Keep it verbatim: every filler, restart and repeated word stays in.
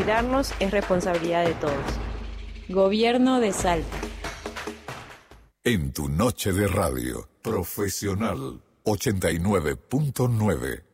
Cuidarnos es responsabilidad de todos. Gobierno de Salta. En tu noche de radio, Profesional ochenta y nueve punto nueve.